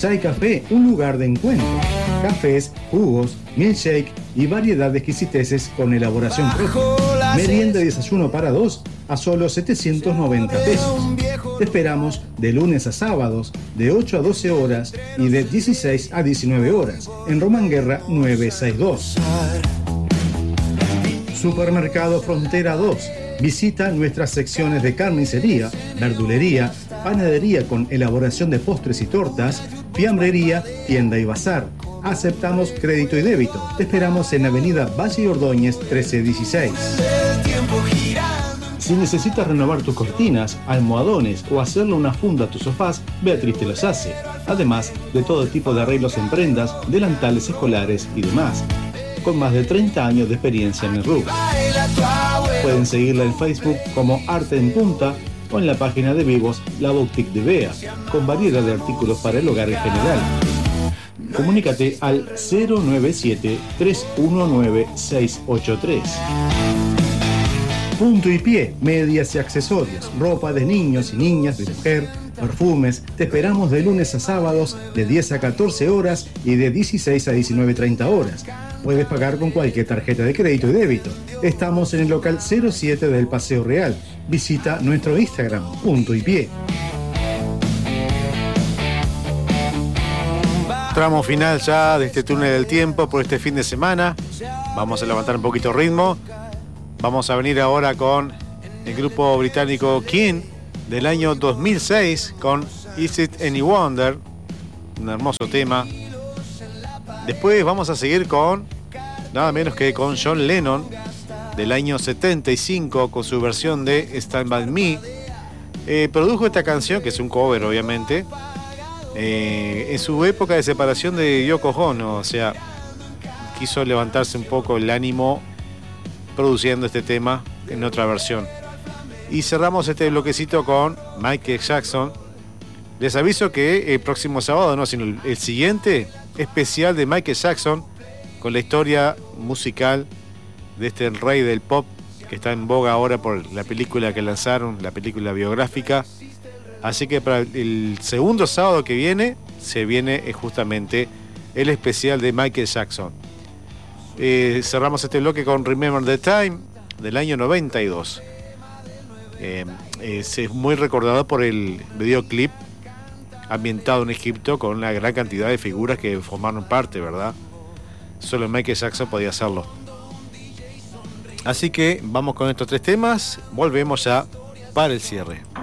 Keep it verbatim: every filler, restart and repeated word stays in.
Chai Café, un lugar de encuentro. Cafés, jugos, milkshake y variedad de exquisiteces con elaboración propia. Merienda y desayuno para dos a solo setecientos noventa pesos. Te esperamos de lunes a sábados, de ocho a doce horas y de dieciséis a diecinueve horas, en Román Guerra novecientos sesenta y dos. Supermercado Frontera dos. Visita nuestras secciones de carnicería, verdulería, panadería con elaboración de postres y tortas, fiambrería, tienda y bazar. Aceptamos crédito y débito. Te esperamos en Avenida Valle Ordóñez trece dieciséis. Si necesitas renovar tus cortinas, almohadones o hacerle una funda a tus sofás, Beatriz te los hace. Además de todo tipo de arreglos en prendas, delantales escolares y demás. Con más de treinta años de experiencia en el rubro. Pueden seguirla en Facebook como Arte en Punta o en la página de Vivos La Boutique de Bea, con variedad de artículos para el hogar en general. Comunícate al cero nueve siete, tres uno nueve, seis ocho tres. Punto y Pie, medias y accesorios, ropa de niños y niñas, de mujer, perfumes. Te esperamos de lunes a sábados de diez a catorce horas y de dieciséis a diecinueve treinta horas. Puedes pagar con cualquier tarjeta de crédito y débito. Estamos en el local cero siete del Paseo Real. Visita nuestro Instagram, Punto y Pie. Tramo final ya de este túnel del tiempo por este fin de semana. Vamos a levantar un poquito el ritmo. Vamos a venir ahora con el grupo británico King del año dos mil seis con Is It Any Wonder, un hermoso tema. Después vamos a seguir con nada menos que con John Lennon del año setenta y cinco con su versión de Stand By Me. Eh, produjo esta canción, que es un cover obviamente, eh, en su época de separación de Yoko Ono, o sea, quiso levantarse un poco el ánimo produciendo este tema en otra versión. Y cerramos este bloquecito con Michael Jackson. Les aviso que el próximo sábado, no, sino el siguiente, especial de Michael Jackson, con la historia musical de este rey del pop que está en boga ahora por la película que lanzaron, la película biográfica. Así que para el segundo sábado que viene, se viene justamente el especial de Michael Jackson. Eh, cerramos este bloque con Remember the Time del año noventa y dos. Eh, es muy recordado por el videoclip ambientado en Egipto con una gran cantidad de figuras que formaron parte, ¿verdad? Solo Michael Jackson podía hacerlo. Así que vamos con estos tres temas, volvemos ya para el cierre.